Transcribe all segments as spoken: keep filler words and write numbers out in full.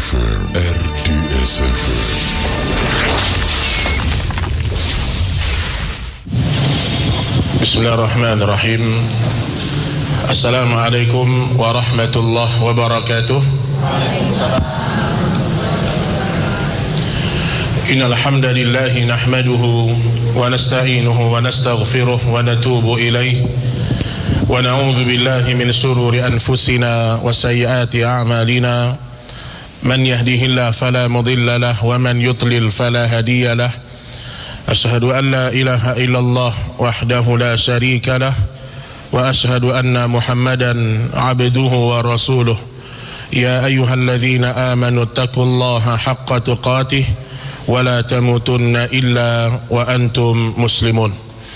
F M, R D S F M. Bismillahirrahmanirrahim. Assalamualaikum warahmatullahi wabarakatuh. Innal hamdalillah nahmaduhu wa nasta'inuhu wa nastaghfiruh wa natubu ilayh wa na'udzu billahi min shururi anfusina wa sayyiati a'malina man yahdihillahu fala mudilla lahu wa man yudlil fala hadiya lahu. Asyhadu an la ilaha illallah wahdahu la syarika lah wa asyhadu anna Muhammadan abduhu wa rasuluh. Ya ayyuhalladzina amanu taqullaha haqqa tuqatih wa la tamutunna illa wa antum muslimun.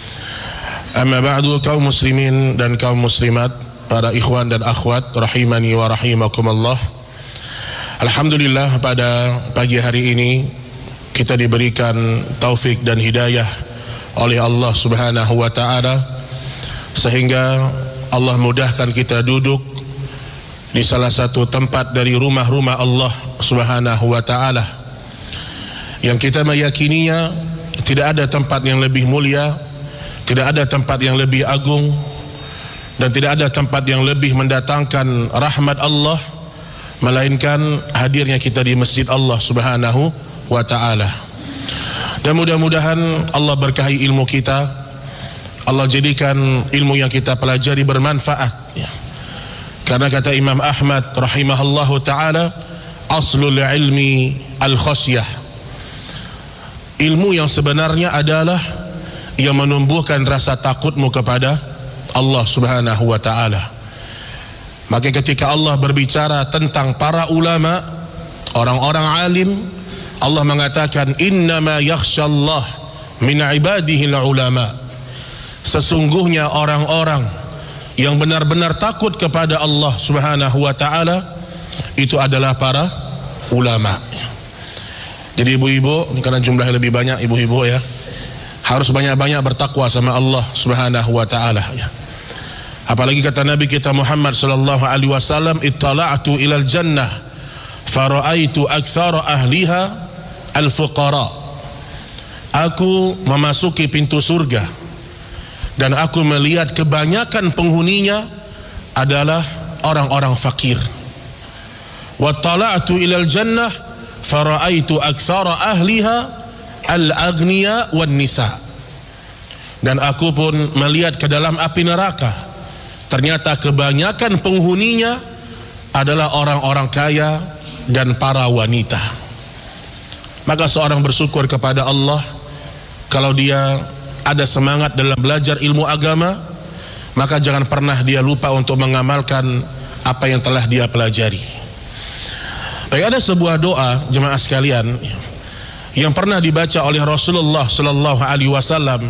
Amma ba'du, kaum muslimin dan kaum muslimat, para ikhwan dan akhwat rahimani wa rahimakumullah. Alhamdulillah, pada pagi hari ini kita diberikan taufik dan hidayah oleh Allah Subhanahu wa ta'ala, sehingga Allah mudahkan kita duduk di salah satu tempat dari rumah-rumah Allah Subhanahu wa ta'ala, yang kita meyakininya tidak ada tempat yang lebih mulia, tidak ada tempat yang lebih agung, dan tidak ada tempat yang lebih mendatangkan rahmat Allah melainkan hadirnya kita di masjid Allah Subhanahu wa ta'ala. Dan mudah-mudahan Allah berkahi ilmu kita, Allah jadikan ilmu yang kita pelajari bermanfaat, ya. Karena kata Imam Ahmad rahimahullahu ta'ala, aslul ilmi al-khasyah. Ilmu yang sebenarnya adalah yang menumbuhkan rasa takutmu kepada Allah Subhanahu wa ta'ala. Maka ketika Allah berbicara tentang para ulama, orang-orang alim, Allah mengatakan innama yakhshallah min ibadihil ulama. Sesungguhnya orang-orang yang benar-benar takut kepada Allah Subhanahu wa ta'ala itu adalah para ulama. Jadi ibu-ibu, karena jumlahnya lebih banyak ibu-ibu, ya, harus banyak-banyak bertakwa sama Allah Subhanahu wa ta'ala, ya. Apalagi kata Nabi kita Muhammad sallallahu alaihi wasallam, ittala'tu ilal jannah fara'aitu aktsara ahliha al-fuqara. Aku memasuki pintu surga dan aku melihat kebanyakan penghuninya adalah orang-orang fakir. Wa tala'tu ilal jannah fara'aitu aktsara ahliha al-aghniya wan nisa. Dan aku pun melihat ke dalam api neraka, ternyata kebanyakan penghuninya adalah orang-orang kaya dan para wanita. Maka seorang bersyukur kepada Allah kalau dia ada semangat dalam belajar ilmu agama, maka jangan pernah dia lupa untuk mengamalkan apa yang telah dia pelajari. Baik, ada sebuah doa jemaah sekalian yang pernah dibaca oleh Rasulullah sallallahu alaihi wasallam.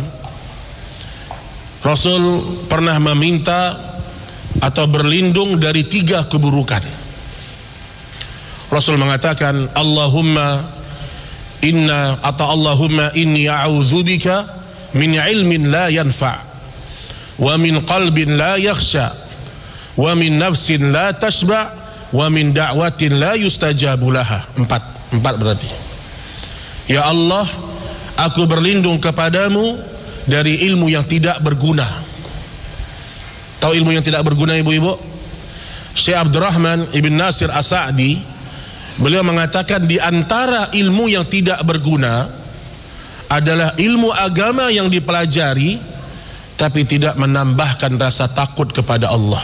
Rasul pernah meminta atau berlindung dari tiga keburukan. Rasul mengatakan, Allahumma Inna atau Allahumma inni a'udzubika min ilmin la yanfa' wa min qalbin la yakhsha wa min nafsin la tashba' wa min da'watin la yustajabu laha. Empat, empat berarti. Ya Allah, aku berlindung kepadamu dari ilmu yang tidak berguna. Tahu ilmu yang tidak berguna ibu-ibu? Syekh Abdurrahman Ibn Nasir As-Sa'di, beliau mengatakan di antara ilmu yang tidak berguna adalah ilmu agama yang dipelajari tapi tidak menambahkan rasa takut kepada Allah.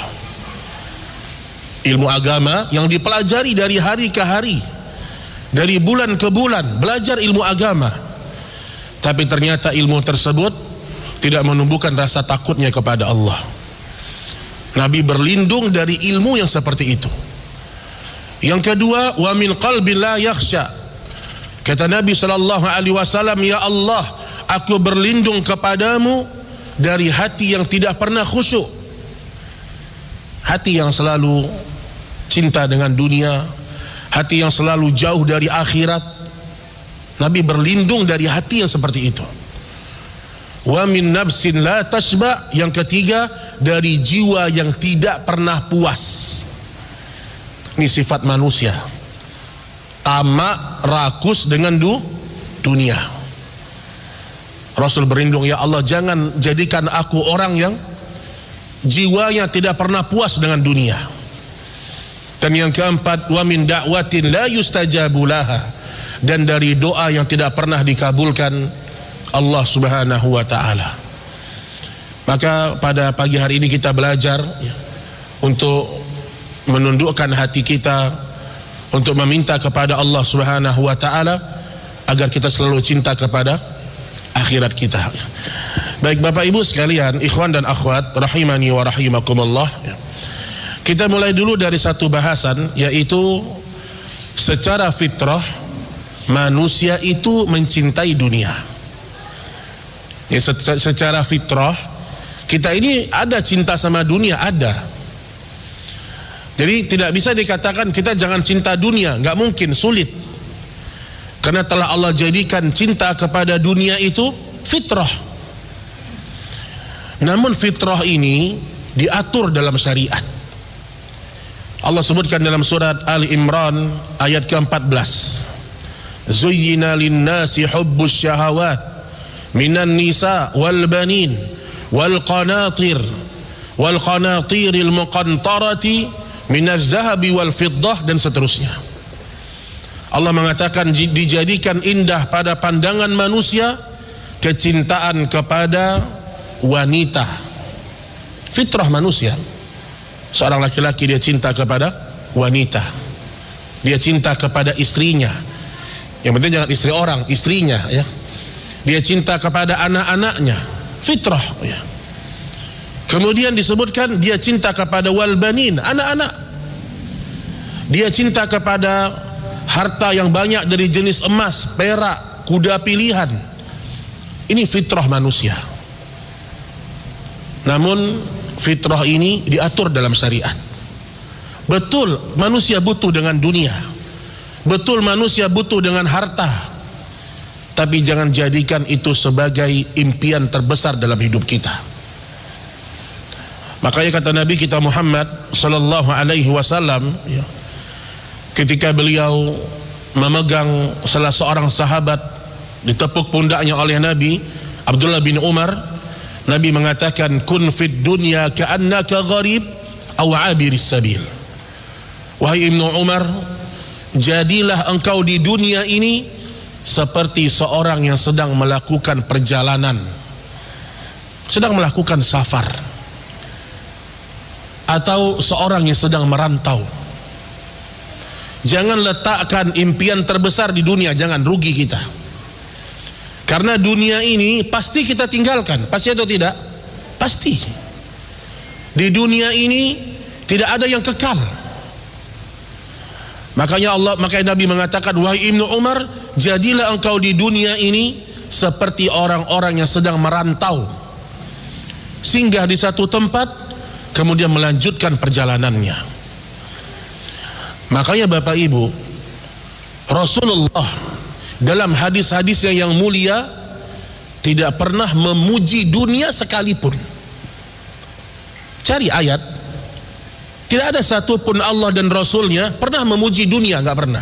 Ilmu agama yang dipelajari dari hari ke hari, dari bulan ke bulan, belajar ilmu agama, tapi ternyata ilmu tersebut tidak menumbuhkan rasa takutnya kepada Allah. Nabi berlindung dari ilmu yang seperti itu. Yang kedua, wa min qalbi la yakhsha. Kata Nabi sallallahu alaihi wasallam, ya Allah, aku berlindung kepadamu dari hati yang tidak pernah khusyuk. Hati yang selalu cinta dengan dunia, hati yang selalu jauh dari akhirat. Nabi berlindung dari hati yang seperti itu. Wa min nafsin la tashba. Yang ketiga, dari jiwa yang tidak pernah puas. Ini sifat manusia. tamak, rakus dengan du, dunia. Rasul berlindung, ya Allah, jangan jadikan aku orang yang jiwanya tidak pernah puas dengan dunia. Dan yang keempat, wa min da'watin la yustajabu laha, dan dari doa yang tidak pernah dikabulkan Allah Subhanahu wa taala. Maka pada pagi hari ini kita belajar ya, untuk menundukkan hati kita, untuk meminta kepada Allah Subhanahu wa taala agar kita selalu cinta kepada akhirat kita. Baik Bapak Ibu sekalian, ikhwan dan akhwat rahimani wa rahimakumullah. Kita mulai dulu dari satu bahasan, yaitu secara fitrah manusia itu mencintai dunia. Ya, secara fitrah kita ini ada cinta sama dunia, ada. Jadi tidak bisa dikatakan kita jangan cinta dunia, nggak mungkin, sulit. Karena telah Allah jadikan cinta kepada dunia itu fitrah. Namun fitrah ini diatur dalam syariat. Allah sebutkan dalam surat Ali Imran ayat ke empat belas. Zuyyina lin-nasi hubbus syahawat minan nisa wal banin wal qanatir wal qanatiril muqantarati minaz zahabi wal fiddah, dan seterusnya. Allah mengatakan dijadikan indah pada pandangan manusia kecintaan kepada wanita. Fitrah manusia. Seorang laki-laki dia cinta kepada wanita. Dia cinta kepada istrinya. Yang penting jangan istri orang, istrinya ya. Dia cinta kepada anak-anaknya. Fitrah ya. Kemudian disebutkan dia cinta kepada walbanin, anak-anak. Dia cinta kepada harta yang banyak dari jenis emas, perak, kuda pilihan. Ini fitrah manusia. Namun fitrah ini diatur dalam syariat. Betul manusia butuh dengan dunia, betul manusia butuh dengan harta, tapi jangan jadikan itu sebagai impian terbesar dalam hidup kita. Makanya kata Nabi kita Muhammad sallallahu alaihi wasallam ya, ketika beliau memegang salah seorang sahabat, ditepuk pundaknya oleh Nabi, Abdullah bin Umar, Nabi mengatakan, kun fid dunya ka'annaka gharib aw 'abiris sabil. Wahai Ibnu Umar, jadilah engkau di dunia ini seperti seorang yang sedang melakukan perjalanan, sedang melakukan safar, atau seorang yang sedang merantau. Jangan letakkan impian terbesar di dunia, jangan, rugi kita. Karena dunia ini pasti kita tinggalkan, pasti atau tidak? Pasti. Di dunia ini tidak ada yang kekal. Makanya Allah, makanya Nabi mengatakan, wahai Ibnu Umar, jadilah engkau di dunia ini seperti orang-orang yang sedang merantau, singgah di satu tempat, kemudian melanjutkan perjalanannya. Makanya Bapak Ibu, Rasulullah dalam hadis-hadisnya yang mulia tidak pernah memuji dunia sekalipun. Cari ayat, tidak ada satupun Allah dan Rasulnya pernah memuji dunia, nggak pernah.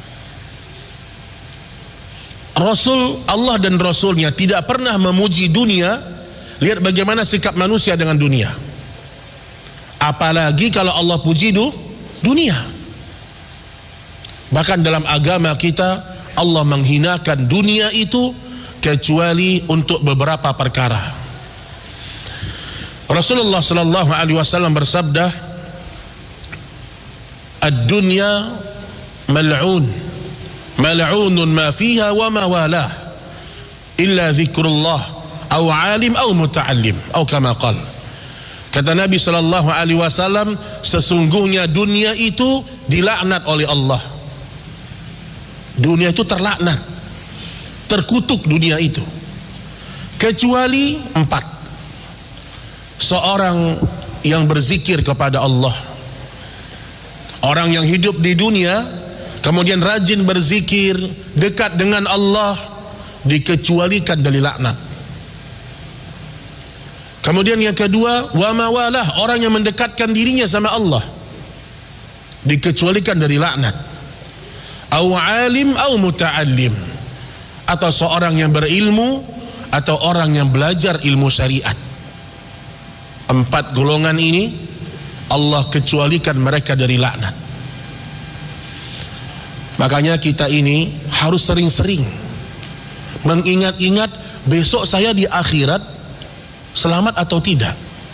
Rasul, Allah dan Rasulnya tidak pernah memuji dunia. Lihat bagaimana sikap manusia dengan dunia. Apalagi kalau Allah puji du, dunia. Bahkan dalam agama kita Allah menghinakan dunia itu kecuali untuk beberapa perkara. Rasulullah sallallahu alaihi wasallam bersabda, ad-dunya mal'un mal'unun ma fiha wa ma walah illa zikrullah aw alim aw muta'allim atau kama qala. Kata Nabi sallallahu alaihi wasallam, sesungguhnya dunia itu dilaknat oleh Allah. Dunia itu terlaknat, terkutuk dunia itu, kecuali empat. Seorang yang berzikir kepada Allah, orang yang hidup di dunia kemudian rajin berzikir, dekat dengan Allah, dikecualikan dari laknat. Kemudian yang kedua, wa mawalah, orang yang mendekatkan dirinya sama Allah, dikecualikan dari laknat. au alim au muta'allim, atau seorang yang berilmu atau orang yang belajar ilmu syariat. Empat golongan ini Allah kecualikan mereka dari laknat. Makanya kita ini harus sering-sering mengingat-ingat besok saya di akhirat selamat atau tidak.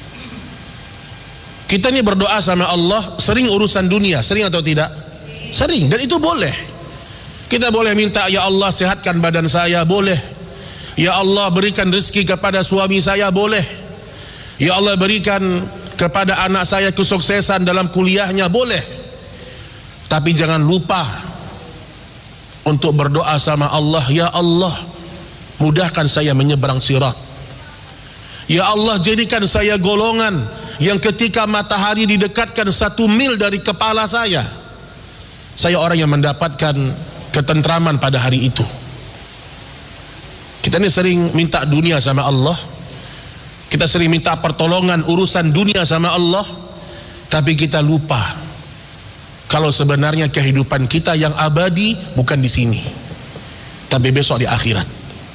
Kita ini berdoa sama Allah sering urusan dunia, sering atau tidak? Sering, dan itu boleh. Kita boleh minta, ya Allah sehatkan badan saya, boleh. Ya Allah berikan rezeki kepada suami saya, boleh. Ya Allah berikan kepada anak saya kesuksesan dalam kuliahnya, boleh. Tapi jangan lupa untuk berdoa sama Allah, ya Allah mudahkan saya menyeberang sirat. Ya Allah jadikan saya golongan yang ketika matahari didekatkan satu mil dari kepala saya, saya orang yang mendapatkan ketentraman pada hari itu. Kita ini sering minta dunia sama Allah, kita sering minta pertolongan urusan dunia sama Allah, tapi kita lupa kalau sebenarnya kehidupan kita yang abadi bukan di sini, tapi besok di akhirat.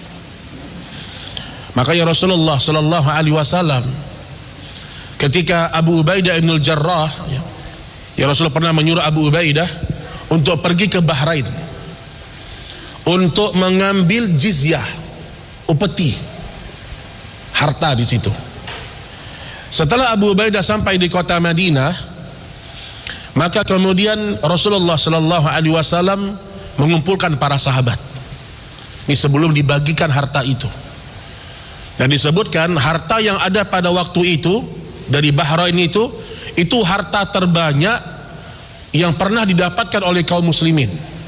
Makanya Rasulullah sallallahu alaihi wasallam ketika Abu Ubaidah ibn al-Jarrah, ya, ya Rasulullah pernah menyuruh Abu Ubaidah untuk pergi ke Bahrain untuk mengambil jizyah, upeti, harta di situ. Setelah Abu Ubaidah sampai di kota Madinah, maka kemudian Rasulullah sallallahu alaihi wasallam mengumpulkan para sahabat. Ini sebelum dibagikan harta itu. Dan disebutkan harta yang ada pada waktu itu dari Bahrain itu, itu harta terbanyak yang pernah didapatkan oleh kaum muslimin.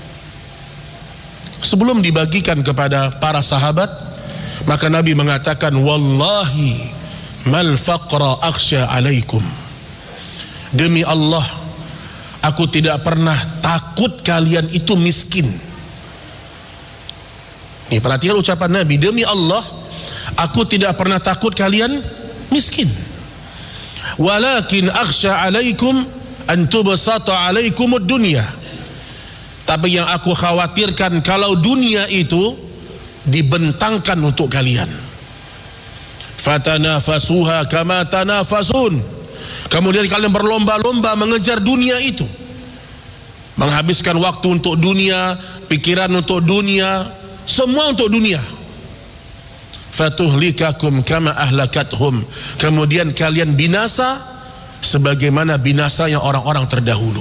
Sebelum dibagikan kepada para sahabat, maka Nabi mengatakan, wallahi mal faqra akhsha alaikum. Demi Allah, aku tidak pernah takut kalian itu miskin. Nih, perhatikan ucapan Nabi, demi Allah, aku tidak pernah takut kalian miskin. Walakin akhsha alaikum an tubsata alaikumud dunya. Tapi yang aku khawatirkan kalau dunia itu dibentangkan untuk kalian. Fatanafasuha kama tanafasun. Kemudian kalian berlomba-lomba mengejar dunia itu, menghabiskan waktu untuk dunia, pikiran untuk dunia, semua untuk dunia. Fatuhlikakum kama ahlakathum. Kemudian kalian binasa sebagaimana binasanya orang-orang terdahulu.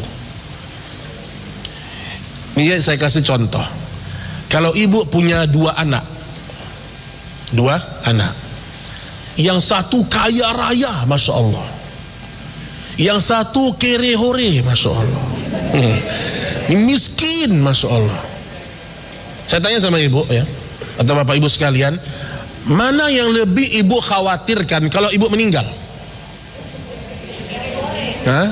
Ini saya kasih contoh. Kalau ibu punya dua anak, dua anak, yang satu kaya raya, masya Allah, yang satu kere hore, masya Allah, hmm. miskin, masya Allah. Saya tanya sama ibu ya, atau bapak ibu sekalian, mana yang lebih ibu khawatirkan kalau ibu meninggal? Hah?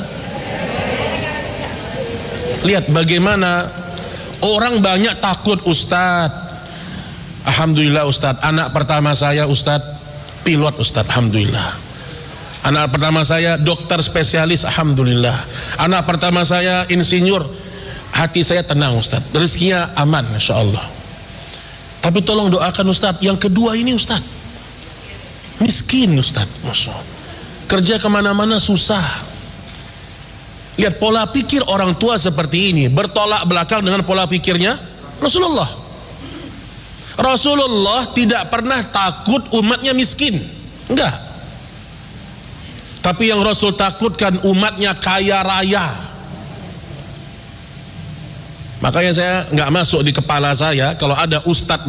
Lihat bagaimana orang banyak takut, Ustadz. Alhamdulillah Ustadz, anak pertama saya Ustadz pilot Ustadz, alhamdulillah. Anak pertama saya dokter spesialis, alhamdulillah. Anak pertama saya insinyur, hati saya tenang Ustadz, rezekinya aman, masya Allah. Tapi tolong doakan Ustadz, yang kedua ini Ustadz miskin Ustadz, masya Allah. Kerja kemana-mana susah. Lihat pola pikir orang tua seperti ini, bertolak belakang dengan pola pikirnya Rasulullah. Rasulullah tidak pernah takut umatnya miskin, enggak. Tapi yang Rasul takutkan umatnya kaya raya. Makanya saya enggak masuk di kepala saya kalau ada ustadz